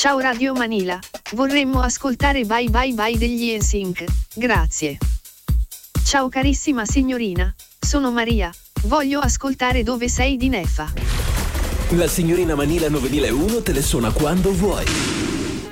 Ciao Radio Manila, vorremmo ascoltare Bye Bye Bye degli NSYNC, grazie. Ciao carissima signorina, sono Maria, voglio ascoltare Dove sei di Neffa. La signorina Manila 9001 te le suona quando vuoi.